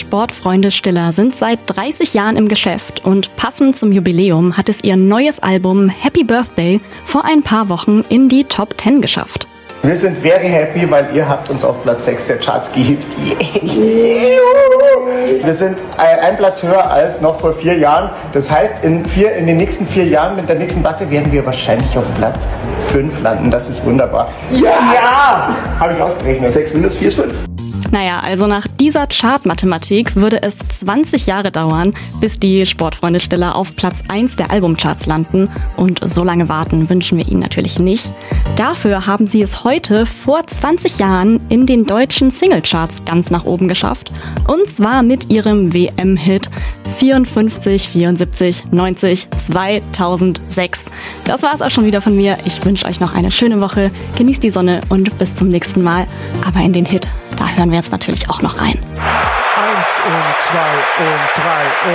Sportfreunde Stiller sind seit 30 Jahren im Geschäft und passend zum Jubiläum hat es ihr neues Album Happy Birthday vor ein paar Wochen in die Top 10 geschafft. Wir sind very happy, weil ihr habt uns auf Platz 6 der Charts gehievt. Wir sind ein Platz höher als noch vor 4 Jahren. Das heißt, in den nächsten 4 Jahren mit der nächsten Platte werden wir wahrscheinlich auf Platz 5 landen. Das ist wunderbar. Ja! Habe ich ausgerechnet. 6 minus 4 ist 5. Naja, also nach dieser Chart-Mathematik würde es 20 Jahre dauern, bis die Sportfreunde Stiller auf Platz 1 der Albumcharts landen. Und so lange warten wünschen wir ihnen natürlich nicht. Dafür haben sie es heute vor 20 Jahren in den deutschen Singlecharts ganz nach oben geschafft. Und zwar mit ihrem WM-Hit 54, 74, 90, 2006. Das war es auch schon wieder von mir. Ich wünsche euch noch eine schöne Woche. Genießt die Sonne und bis zum nächsten Mal. Aber in den Hit, da hören wir jetzt natürlich auch noch rein. 1 und 2 und 3 und